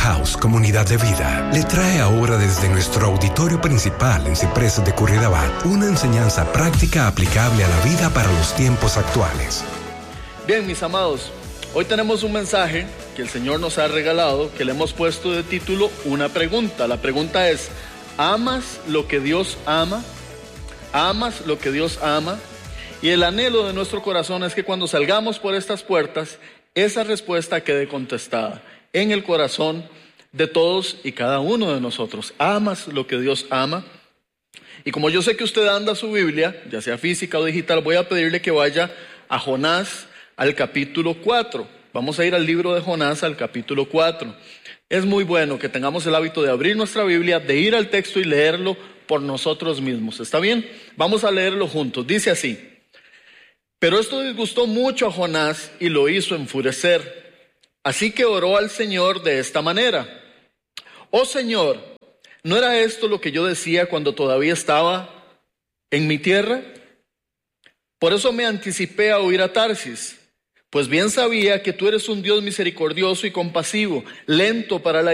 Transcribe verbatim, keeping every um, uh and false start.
House Comunidad de Vida le trae ahora desde nuestro auditorio principal en Ciprés de Curridabat una enseñanza práctica aplicable a la vida para los tiempos actuales. Bien, mis amados, hoy tenemos un mensaje que el Señor nos ha regalado, que le hemos puesto de título una pregunta. La pregunta es: ¿amas lo que Dios ama? ¿Amas lo que Dios ama? Y el anhelo de nuestro corazón es que cuando salgamos por estas puertas, esa respuesta quede contestada en el corazón de todos y cada uno de nosotros. ¿Amas lo que Dios ama? Y como yo sé que usted anda su Biblia, ya sea física o digital, voy a pedirle que vaya a Jonás, al capítulo cuatro. Vamos a ir al libro de Jonás, al capítulo cuatro. Es muy bueno que tengamos el hábito de abrir nuestra Biblia, de ir al texto y leerlo por nosotros mismos. ¿Está bien? Vamos a leerlo juntos. Dice así: pero esto disgustó mucho a Jonás y lo hizo enfurecer. Así que oró al Señor de esta manera: oh Señor, ¿no era esto lo que yo decía cuando todavía estaba en mi tierra? Por eso me anticipé a huir a Tarsis, pues bien sabía que tú eres un Dios misericordioso y compasivo, lento para la